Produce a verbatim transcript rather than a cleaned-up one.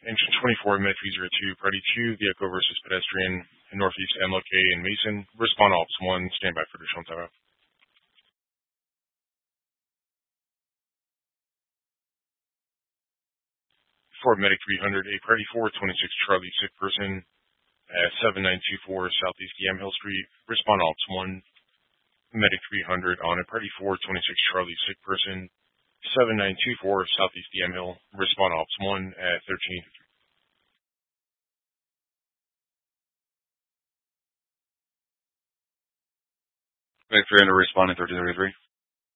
Engine twenty-four, Med three zero two, priority two, vehicle versus pedestrian in Northeast M L K and Mason. Respond Ops one, stand by for additional time. For Medic three hundred, a priority four, twenty-six Charlie, sick person at seven nine two four Southeast Yamhill Street. Respond Ops one, Medic three hundred on a priority four, twenty-six Charlie, sick person, seven nine two four Southeast Yamhill. Respond Ops one at thirteen. Medic three hundred responding thirteen thirty-three.